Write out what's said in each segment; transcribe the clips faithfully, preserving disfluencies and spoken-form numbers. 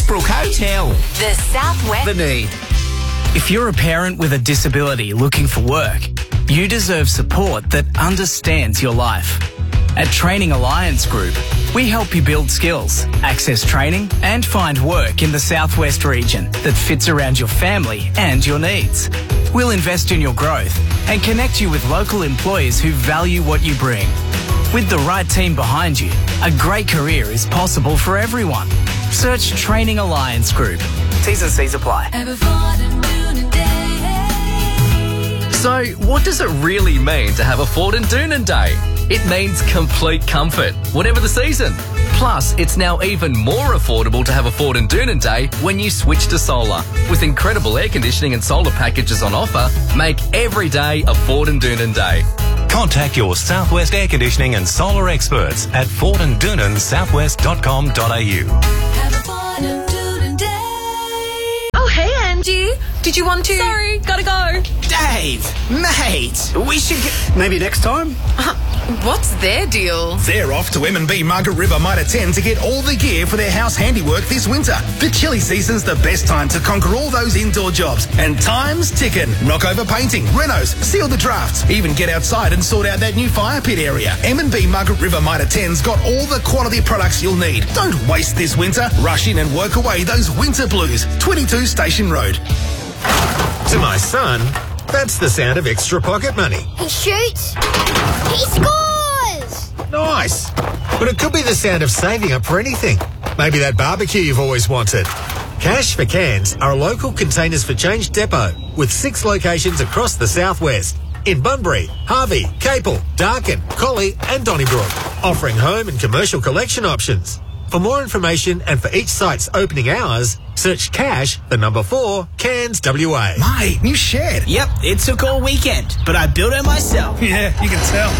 Westbrook Hotel. The Southwest. The Need. If you're a parent with a disability looking for work, you deserve support that understands your life. At Training Alliance Group, we help you build skills, access training and find work in the Southwest region that fits around your family and your needs. We'll invest in your growth and connect you with local employers who value what you bring. With the right team behind you, a great career is possible for everyone. Search Training Alliance Group. T's and C's apply. So, what does it really mean to have a Ford and Doonan Day? It means complete comfort, whatever the season. Plus, it's now even more affordable to have a Ford and Doonan Day when you switch to solar. With incredible air conditioning and solar packages on offer, make every day a Ford and Doonan Day. Contact your Southwest air conditioning and solar experts at ford and doonan southwest dot com dot a u. Oh, hey, Angie. Did you want to? Sorry, gotta go. Dave, mate, we should get... Maybe next time? Uh, what's their deal? They're off to M and B Margaret River Mitre ten to get all the gear for their house handiwork this winter. The chilly season's the best time to conquer all those indoor jobs. And time's ticking. Knock over painting, renos, seal the drafts, even get outside and sort out that new fire pit area. M and B Margaret River Mitre ten's got all the quality products you'll need. Don't waste this winter. Rush in and work away those winter blues. twenty-two Station Road. To my son, that's the sound of extra pocket money. He shoots. He scores! Nice. But it could be the sound of saving up for anything. Maybe that barbecue you've always wanted. Cash for Cans are a local Containers for Change depot with six locations across the southwest. In Bunbury, Harvey, Capel, Darkin, Collie and Donnybrook. Offering home and commercial collection options. For more information and for each site's opening hours, search Cash, the number four, Cans W A. Mate, new shed. Yep, it took all weekend, but I built it myself. Yeah, you can tell.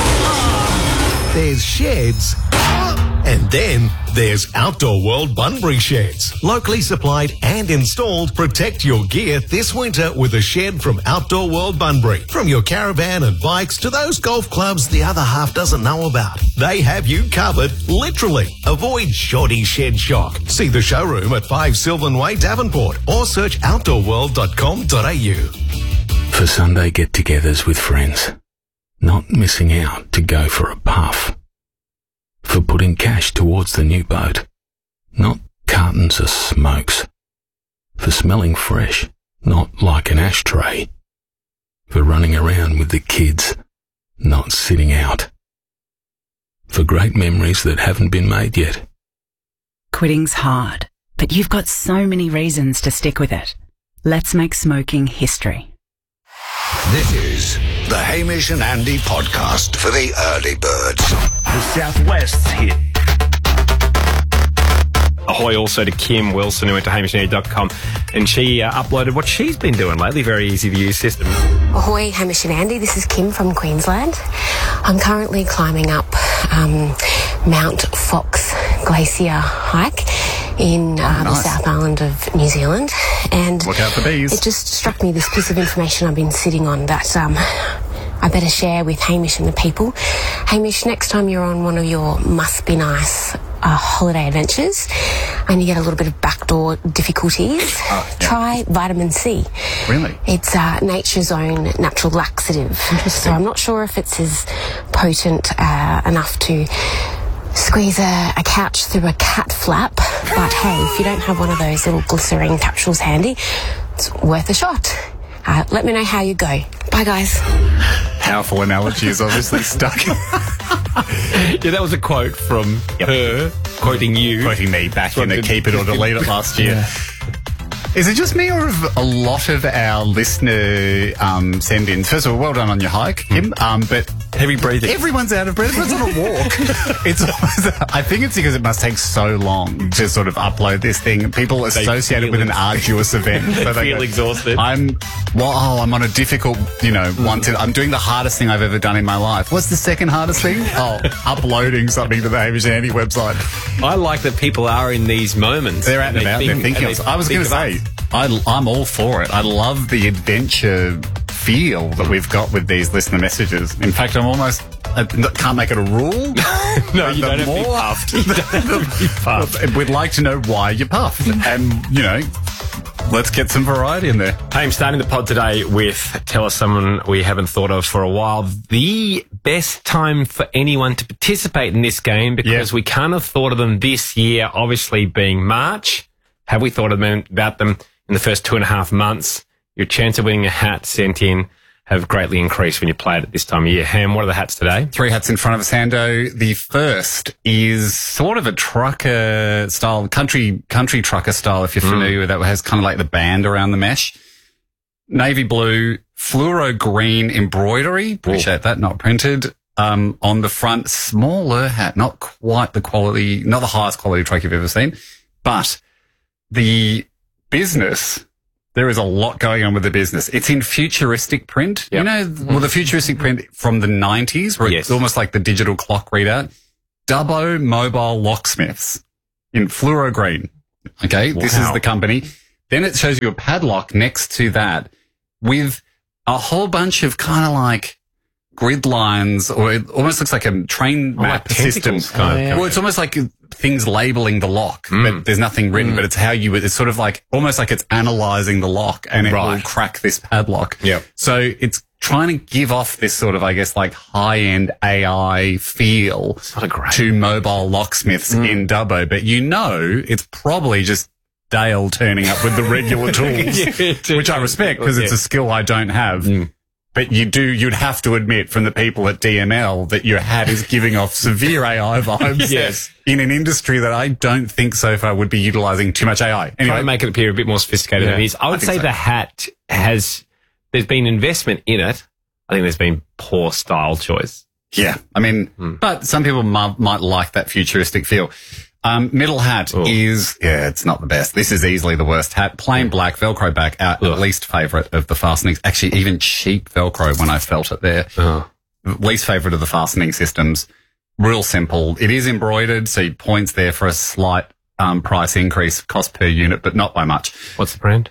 There's sheds, and then there's Outdoor World Bunbury Sheds. Locally supplied and installed, protect your gear this winter with a shed from Outdoor World Bunbury. From your caravan and bikes to those golf clubs the other half doesn't know about. They have you covered, literally. Avoid shoddy shed shock. See the showroom at five Sylvan Way, Davenport, or search outdoor world dot com dot a u. For Sunday get-togethers with friends. Not missing out to go for a puff. For putting cash towards the new boat. Not cartons of smokes. For smelling fresh, not like an ashtray. For running around with the kids, not sitting out. For great memories that haven't been made yet. Quitting's hard, but you've got so many reasons to stick with it. Let's make smoking history. This is the Hamish and Andy podcast for the early birds. The Southwest's hit. Ahoy also to Kim Wilson, who went to hamish and andy dot com, and she uh, uploaded what she's been doing lately. Very easy to use system. Ahoy, Hamish and Andy. This is Kim from Queensland. I'm currently climbing up um, Mount Fox Glacier hike in uh, oh, nice. the South Island of New Zealand. And look out for bees. It just struck me, this piece of information I've been sitting on, that um, I better share with Hamish and the people. Hamish, next time you're on one of your must be nice uh, holiday adventures and you get a little bit of backdoor difficulties, oh, yeah. try vitamin C. Really? It's uh, nature's own natural laxative. So I'm not sure if it's as potent uh, enough to squeeze a, a couch through a cat flap, but hey, if you don't have one of those little glycerine capsules handy, it's worth a shot. Uh, let me know how you go. Bye, guys. Powerful analogy is obviously stuck. Yeah, that was a quote from yep. her, quoting you. Quoting me back in the Keep It or Delete It last year. Yeah. Is it just me, or have a lot of our listener um, send-ins? First of all, well done on your hike, Kim. Mm. Um, but heavy breathing. Everyone's out of breath. Everyone's on a walk. It's. I think it's because it must take so long to sort of upload this thing. People associate it with an arduous event. They so they feel go, exhausted. I'm. Well, oh, I'm on a difficult. You know, one. To, I'm doing the hardest thing I've ever done in my life. What's the second hardest thing? Oh, uploading something to the Hamish and Andy website. I like that people are in these moments. They're out and about. They're thinking. They I was going to say. I, I'm all for it. I love the adventure feel that we've got with these listener messages. In fact, I'm almost uh, can't make it a rule. No, you don't have to be puffed. You don't have to be puffed. We'd like to know why you're puffed. And, you know, let's get some variety in there. Hey, I'm starting the pod today with tell us someone we haven't thought of for a while. The best time for anyone to participate in this game, because yeah. we can't have thought of them this year, obviously being March. Have we thought of them, about them in the first two and a half months? Your chance of winning a hat sent in have greatly increased when you play it at this time of year. Ham, what are the hats today? Three hats in front of us, Hando. The first is sort of a trucker style, country country trucker style, if you're familiar mm. with that. It has kind of like the band around the mesh. Navy blue, fluoro green embroidery. Appreciate Ooh. that, not printed. Um, on the front, smaller hat, not quite the quality, not the highest quality truck you've ever seen, but the business... There is a lot going on with the business. It's in futuristic print. Yep. You know, well, the futuristic print from the nineties, where yes. it's almost like the digital clock readout. Dubbo Mobile Locksmiths in fluoro green. Okay, wow. This is the company. Then it shows you a padlock next to that with a whole bunch of kind of like grid lines, or it almost looks like a train oh, map like system. Kind of. Yeah. Well, it's almost like things labeling the lock, mm. but there's nothing written, mm. but it's how you, it's sort of like, almost like it's analyzing the lock and it right. will crack this padlock. Yep. So it's trying to give off this sort of, I guess, like high-end A I feel to mobile locksmiths mm. in Dubbo, but you know it's probably just Dale turning up with the regular tools, yeah, which I respect because yeah. it's a skill I don't have. Mm. But you do, you'd have to admit from the people at D M L that your hat is giving off severe A I vibes. Yes. In an industry that I don't think so far would be utilising too much A I. Anyway. Try to make it appear a bit more sophisticated Yeah. than it is. I would I think say so. the hat has, there's been investment in it. I think there's been poor style choice. Yeah. I mean, Hmm. but some people might, might like that futuristic feel. Um, middle hat Ugh. is, yeah, it's not the best. This is easily the worst hat. Plain black, Velcro back, our Ugh. least favourite of the fastenings. Actually, even cheap Velcro when I felt it there. Ugh. Least favourite of the fastening systems. Real simple. It is embroidered, so points there for a slight um, price increase, cost per unit, but not by much. What's the brand?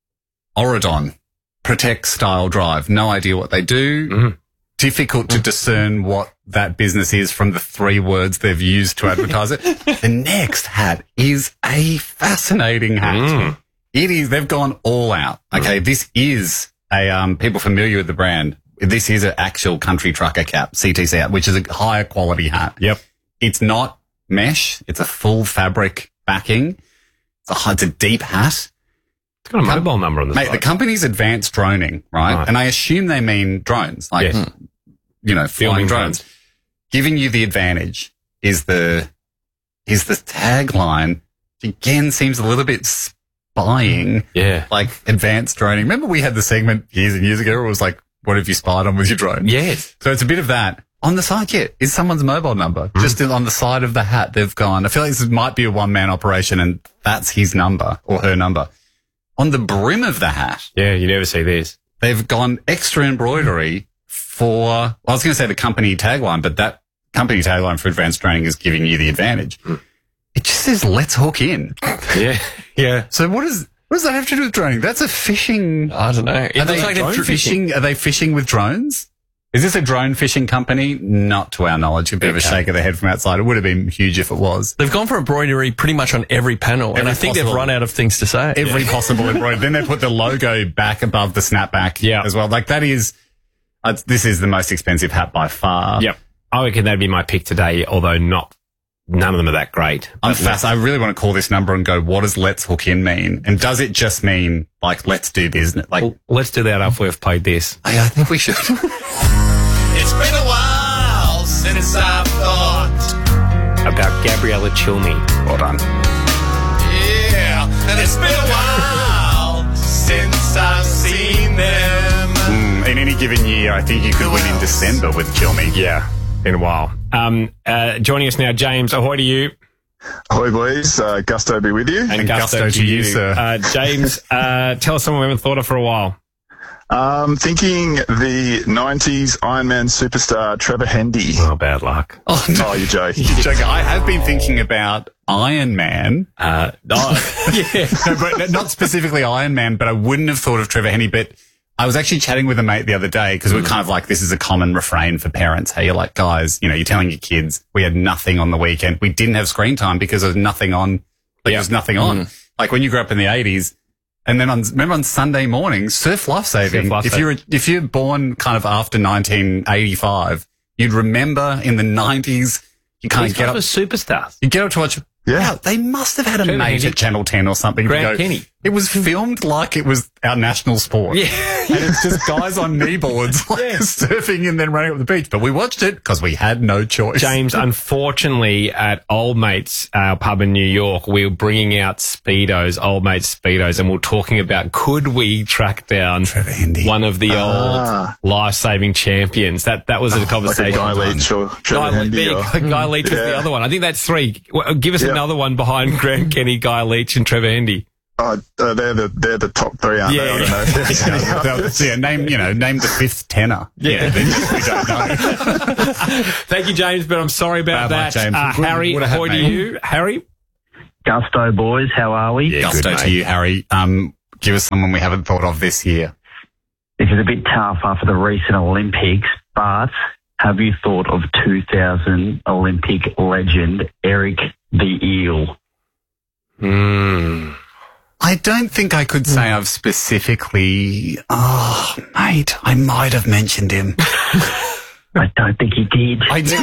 Oridon. Protect Style Drive. No idea what they do. Mm-hmm. Difficult to discern what that business is from the three words they've used to advertise it. The next hat is a fascinating hat. Mm. It is, they've gone all out. Okay. Mm. This is a, um, people familiar with the brand. This is an actual country trucker cap, C T C hat, which is a higher quality hat. Yep. It's not mesh. It's a full fabric backing. It's a, it's a deep hat. It's got a mobile Com- number on the Mate, side. the company's Advanced Droning, right? Right. And I assume they mean drones, like, Yes. you know, flying Filming drones. drones. Giving you the advantage is the, is the tagline. Again, seems a little bit spying. Yeah. Like advanced droning. Remember we had the segment years and years ago where it was like, what have you spied on with your drone? Yes. So it's a bit of that. On the side, yeah, is someone's mobile number. Mm. Just on the side of the hat, they've gone, I feel like this might be a one-man operation and that's his number or her number. On the brim of the hat, Yeah, you never see this. they've gone extra embroidery for, well, I was going to say the company tagline, but that company tagline for advanced training is giving you the advantage. Mm. It just says, let's hook in. Yeah. Yeah. So what is, what does that have to do with droning? That's a fishing. I don't know. It Are looks they like they're drone fishing. fishing? Are they fishing with drones? Is this a drone fishing company? Not to our knowledge. A bit of a shake of the head from outside. It would have been huge if it was. They've gone for embroidery pretty much on every panel, and Every I think possible- they've run out of things to say. Every possible embroidery. Then they put the logo back above the snapback Yeah. as well. Like that is, uh, this is the most expensive hat by far. Yep. I reckon that'd be my pick today, although not, none of them are that great. I'm But fast. I really want to call this number and go, what does let's hook in mean? And does it just mean like, let's do business? Like, Well, let's do that after we've played this. I, I think we should. It's been a while since I've thought. About Gabriella Chilney. Well done. Yeah, and it's been a while since I've seen them. Mm, in any given year, I think you could win in December with Kill Me. Yeah, in a while. Um, uh, joining us now, James. Ahoy to you. Ahoy, boys. Uh, gusto be with you. And, And gusto, gusto to to you, you, sir. Uh, James, uh, tell us someone we haven't thought of for a while. Um, thinking the nineties Iron Man superstar Trevor Hendy. Oh, bad luck. Oh, no. Oh, you're joking. You're joking. I have been thinking about Iron Man. Uh, oh, yeah. No, but not specifically Iron Man, but I wouldn't have thought of Trevor Hendy. But I was actually chatting with a mate the other day because we're kind of like, this is a common refrain for parents. Hey, you're like, guys, you know, you're telling your kids we had nothing on the weekend. We didn't have screen time because there was nothing on. Like, there was nothing on. Mm. Like when you grew up in the eighties. And then on, remember on Sunday mornings, surf lifesaving. Surf life if you're, if you're born kind of after nineteen eighty-five, you'd remember in the nineties, you kind These of get guys up. were superstars. You get up to watch. Yeah. Wow, they must have had a Trevor mate Hendy. at Channel ten or something. Grant to go, Kenny. It was filmed like it was our national sport. Yeah. And it's just guys on kneeboards like, surfing and then running up the beach. But we watched it because we had no choice. James, unfortunately, at Old Mates, our pub in New York, we were bringing out Speedos, Old Mates Speedos, and we we're talking about could we track down one of the Ah. old life-saving champions. That that was a conversation. Guy Leach or Trevor Guy, Hendy there, or- Guy Leach was the Yeah. other one. I think that's three. Well, give us Yeah. another one behind Grant Kenny, Guy Leach, and Trevor Hendy. Oh, uh, they're the they're the top three, aren't Yeah. they? I don't know if there's any others. yeah, name, you know, name the fifth tenor. Yeah. we don't know. Thank you, James, but I'm sorry about Bad luck, that. James. Uh, Would- Harry, would have had ahoy to me. you. Harry? Gusto boys, how are we? Yeah, Gusto to you, Harry. Um, give us someone we haven't thought of this year. This is a bit tough after the recent Olympics, but have you thought of two thousand Olympic legend Eric the Eel? Hmm. I don't think I could say I've specifically. Oh, mate, I might have mentioned him. I don't think he did. I did.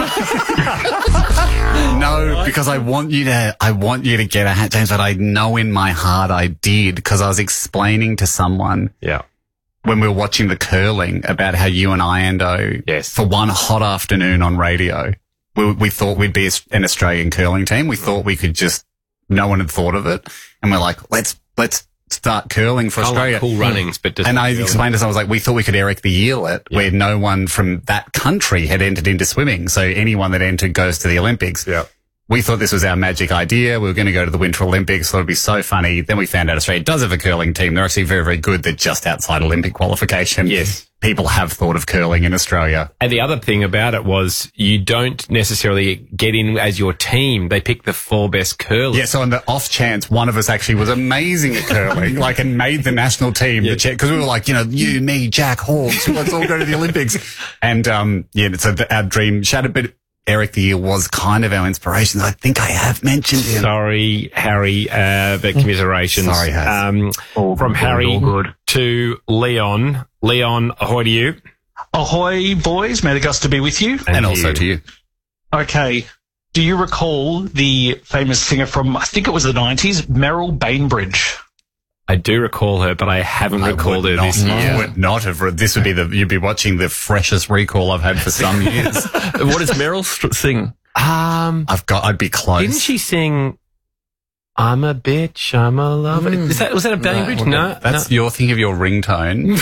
No, because I want you to. I want you to get a hat, James. But I know in my heart I did because I was explaining to someone. Yeah. When we were watching the curling about how you and I, Ando, yes. for one hot afternoon on radio, we, we thought we'd be an Australian curling team. We thought we could just. No one had thought of it, and we're like, let's let's start curling for Kind of Australia. like cool runnings, but just and I curling. explained to someone, I was like, we thought we could Eric the Eel it, Yeah. where no one from that country had entered into swimming. So anyone that entered goes to the Olympics. Yeah. We thought this was our magic idea. We were going to go to the Winter Olympics. Thought it'd be so funny. Then we found out Australia does have a curling team. They're actually very, very good. They're just outside Olympic qualification. Yes. People have thought of curling in Australia. And the other thing about it was you don't necessarily get in as your team. They pick the four best curlers. Yeah, so on the off chance, one of us actually was amazing at curling, like, and made the national team. Yeah. Because we were like, you know, you, me, Jack, Hawks, let's all go to the Olympics. And, um, yeah, so the, our dream shattered, but Eric the Eel was kind of our inspiration. I think I have mentioned him. Sorry, Harry, uh, but commiserations. Sorry, Haz. Um, All from good, Harry all good. to Leon. Leon, ahoy to you. Ahoy, boys. May the gusto be with you. And, also to you. Okay. Do you recall the famous singer from, I think it was the nineties, Meryl Bainbridge? I do recall her, but I haven't I recalled her would not, this I year. would not have. re- This would be the, you'd be watching the freshest recall I've had for some years. What does Meryl st- sing? Um, I've got, I'd be close. didn't she sing I'm a bitch, I'm a lover? Is that, was that a Bainbridge? No. Hmm. That's your think of your ringtone.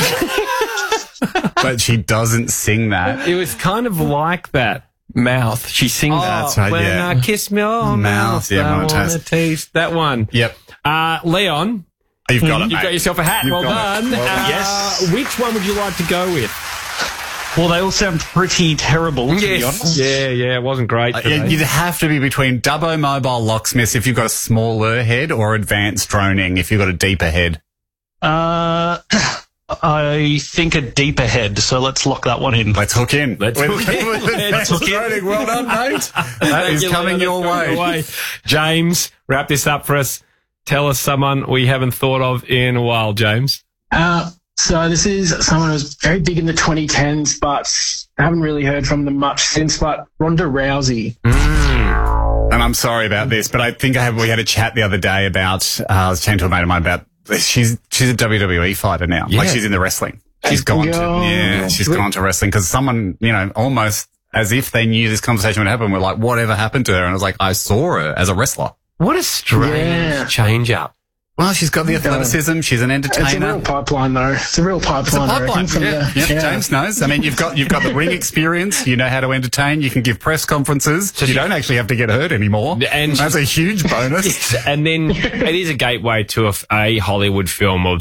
But she doesn't sing that. It was kind of like that. Mouth. She sings Oh, that. That's right, when yeah. I kiss me on Mouth, mouth, yeah, I wanna wanna taste. taste that one. Yep. Uh, Leon, You've got it, you've mate. got yourself a hat. You've well got it. done. Well done. Uh, Yes. Which one would you like to go with? Well, they all sound pretty terrible, to be honest. Yeah, yeah, it wasn't great. Uh, today. yeah, you'd have to be between Dubbo Mobile Locksmiths if you've got a smaller head or advanced droning if you've got a deeper head. Uh, I think a deeper head, so let's lock that one in. Let's hook in. Let's With- hook in. with Let's advanced hook in. droning. Well done, mate. That Thank is you, coming Leon. your That's way. coming James, wrap this up for us. Tell us someone we haven't thought of in a while, James. Uh, so this is someone who was very big in the twenty tens, but I haven't really heard from them much since, but Ronda Rousey. And I'm sorry about this, but I think I have, we had a chat the other day about, uh, I was chatting to a mate of mine about, she's, she's a W W E fighter now. Yeah. Like she's in the wrestling. She's gone to, Yeah. yeah, she's gone to wrestling because someone, you know, almost as if they knew this conversation would happen. We're like, whatever happened to her? And I was like, I saw her as a wrestler. What a strange Yeah. change up. Well, she's got the athleticism. She's an It's a entertainer. real pipeline, though. It's a real pipeline. It's a I reckon, pipeline. from Yeah. the- Yep, yeah. James knows. I mean, you've got you've got the ring experience. You know how to entertain. You can give press conferences. So you she- don't actually have to get hurt anymore. And that's a huge bonus. Yes, and then it is a gateway to a, a Hollywood film of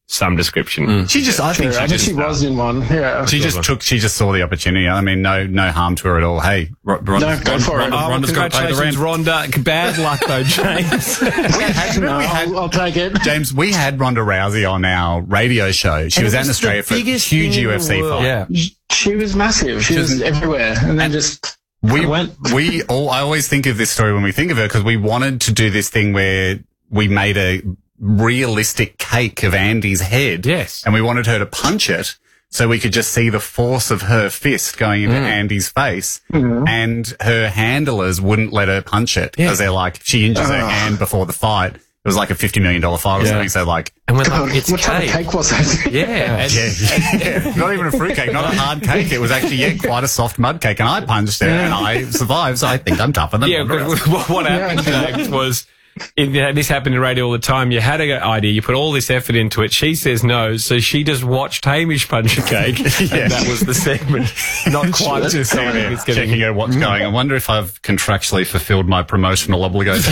some description. She just, I think True. she I think just, she was in one. Yeah. she just took, she just saw the opportunity. I mean, no, no harm to her at all. Hey, R- Ron, No, go for it. Oh, well, Ronda's got to pay the rent. congratulations, Rhonda. Bad luck though, James. We had, No, we had, I'll, I'll take it. James, we had Ronda Rousey on our radio show. She And was it out in was the Australia for a biggest huge thing in U the F C world. fight. Yeah. She was massive. She was everywhere. And then just We went. we all. I always think of this story when we think of her because we wanted to do this thing where we made a realistic cake of Andy's head. Yes. And we wanted her to punch it so we could just see the force of her fist going into Mm. Andy's face. Mm-hmm. And her handlers wouldn't let her punch it because they're like, if she injures her Oh. hand before the fight, it was like a fifty million dollars fight or Yeah. something. So like, And we're God, like, it's what type of cake. cake was it? Yeah. and- yeah, yeah. Not even a fruit cake, not a hard cake. It was actually, yeah, quite a soft mud cake. And I punched her and I survived. So I think I'm tougher than Yeah, Ronda but Rousey. what what happened, James, was in, uh, this happened in radio all the time. You had an idea, you put all this effort into it. She says no, so she just watched Hamish punch a cake. Yeah. And that was the segment. Not quite Just the sitting time there it's getting. checking out what's going. I wonder if I've contractually fulfilled my promotional obligations.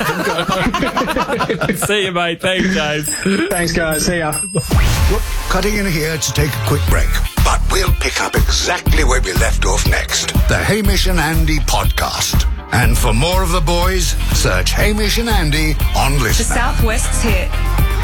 See you, mate. Thanks, James. Thanks, guys. See ya. Cutting in here to take a quick break, but we'll pick up exactly where we left off next. The Hamish and Andy podcast. And for more of the boys, search Hamish and Andy on The Listener. Southwest's hit.